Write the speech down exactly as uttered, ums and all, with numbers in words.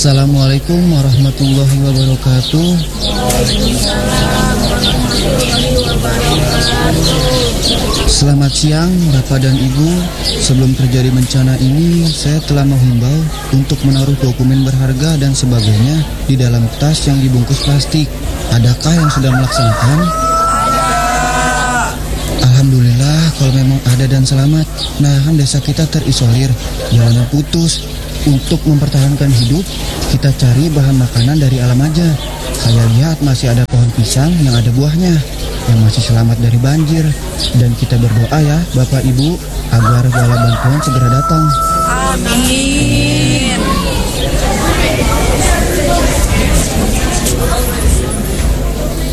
Assalamualaikum warahmatullahi wabarakatuh. Selamat siang Bapak dan Ibu. Sebelum terjadi bencana ini, saya telah menghimbau untuk menaruh dokumen berharga dan sebagainya di dalam tas yang dibungkus plastik. Adakah yang sudah melaksanakan? Alhamdulillah kalau memang ada dan selamat. Nah, desa kita terisolir, jalannya putus. Untuk mempertahankan hidup, kita cari bahan makanan dari alam aja. Saya lihat masih ada pohon pisang yang ada buahnya, yang masih selamat dari banjir. Dan kita berdoa ya, Bapak Ibu, agar bala bantuan segera datang. Amin.